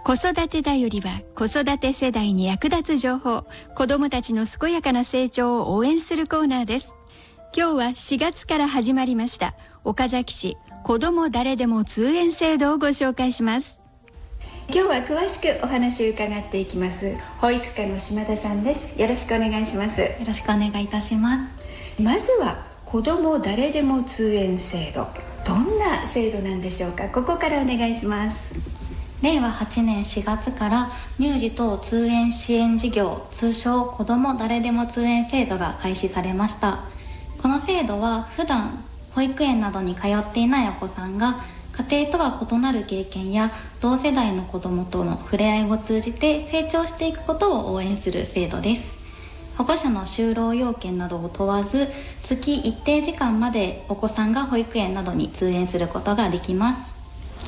子育てだよりは子育て世代に役立つ情報、子どもたちの健やかな成長を応援するコーナーです。今日は4月から始まりました岡崎市子ども誰でも通園制度をご紹介します。今日は詳しくお話を伺っていきます保育課の島田さんです。よろしくお願いします。 よろしくお願いいたします。 まずは子ども誰でも通園制度、どんな制度なんでしょうか。ここからお願いします。 令和8年4月から乳児等通園支援事業、通称子ども誰でも通園制度が開始されました。この制度は普段保育園などに通っていないお子さんが家庭とは異なる経験や同世代の子どもとの触れ合いを通じて成長していくことを応援する制度です。保護者の就労要件などを問わず、月一定時間までお子さんが保育園などに通園することができます。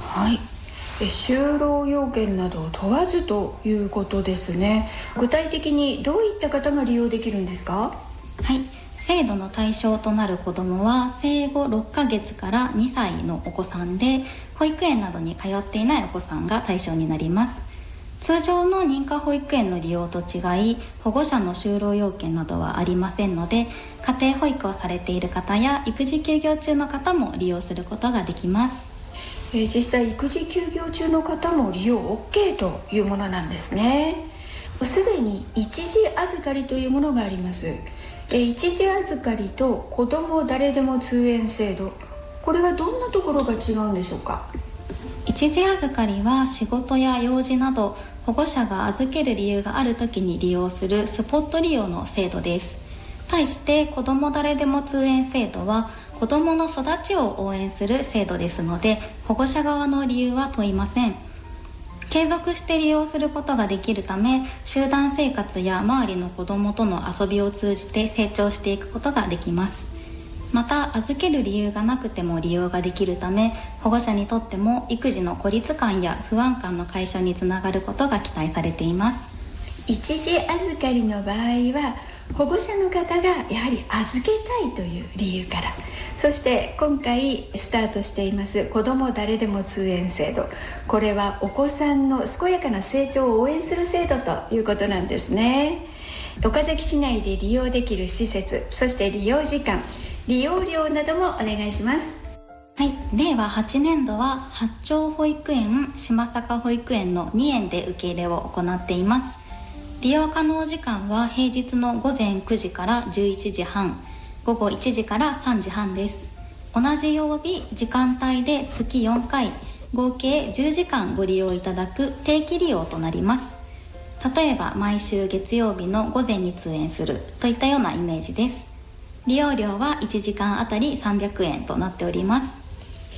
はい、就労要件などを問わずということですね。具体的にどういった方が利用できるんですか。 はい、制度の対象となる子どもは生後6ヶ月から2歳のお子さんで、保育園などに通っていないお子さんが対象になります。通常の認可保育園の利用と違い、保護者の就労要件などはありませんので、家庭保育をされている方や育児休業中の方も利用することができます。 実際育児休業中の方も利用 OK というものなんですね。すでに一時預かりというものがあります。一時預かりと子ども誰でも通園制度、これはどんなところが違うんでしょうか。 一時預かりは仕事や用事など保護者が預ける理由があるときに利用するスポット利用の制度です。対して子ども誰でも通園制度は子どもの育ちを応援する制度ですので、保護者側の理由は問いません。継続して利用することができるため、集団生活や周りの子どもとの遊びを通じて成長していくことができます。また預ける理由がなくても利用ができるため、保護者にとっても育児の孤立感や不安感の解消につながることが期待されています。 一時預かりの場合は保護者の方がやはり預けたいという理由から、そして今回スタートしています子ども誰でも通園制度、これはお子さんの健やかな成長を応援する制度ということなんですね。岡崎市内で利用できる施設、そして利用時間、利用料などもお願いします。 はい、令和8年度は八丁保育園、島坂保育園の2園で受け入れを行っています。利用可能時間は平日の午前9時から11時半、午後1時から3時半です。同じ曜日、時間帯で月4回、合計10時間ご利用いただく定期利用となります。例えば毎週月曜日の午前に通園するといったようなイメージです。利用料は1時間あたり300円となっております。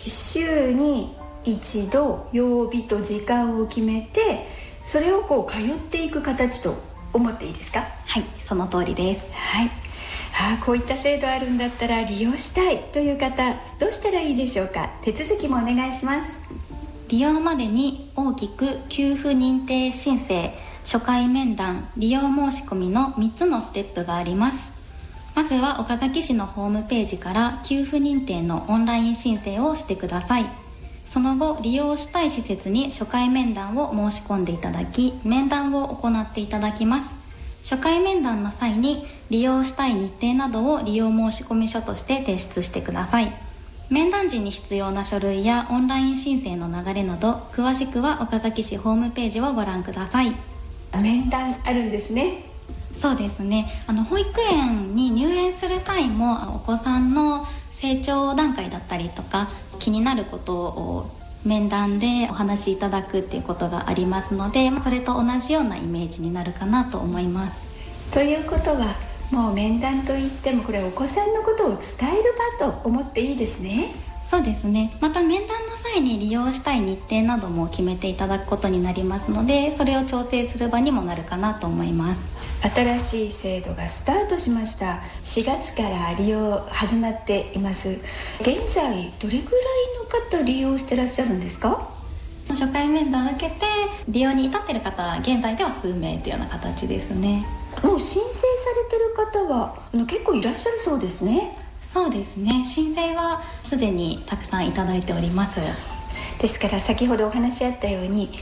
週に一度曜日と時間を決めて、それを通っていく形と思っていいですか。 はい、その通りです。 はい、こういった制度あるんだったら利用したいという方、どうしたらいいでしょうか。手続きもお願いします。 利用までに大きく給付認定申請、初回面談、利用申し込みの3つのステップがあります。まずは岡崎市のホームページから給付認定のオンライン申請をしてください。その後、利用したい施設に初回面談を申し込んでいただき、面談を行っていただきます。初回面談の際に利用したい日程などを利用申し込み書として提出してください。面談時に必要な書類やオンライン申請の流れなど、詳しくは岡崎市ホームページをご覧ください。 面談あるんですね。 そうですね、保育園に入園する際もお子さんの成長段階だったりとか気になることを面談でお話しいただくっていうことがありますので、それと同じようなイメージになるかなと思います。 ということはもう面談といってもこれお子さんのことを伝える場と思っていいですね。 そうですね、また面談の際に利用したい日程なども決めていただくことになりますので、それを調整する場にもなるかなと思います。 新しい制度がスタートしました。4月から利用始まっています。現在どれくらいの方利用してらっしゃるんですか。 初回面談を受けて利用に至っている方は現在では数名というような形ですね。 もう申請されている方は結構いらっしゃるそうですね。 そうですね、申請はすでにたくさんいただいております。 ですから先ほどお話しあったように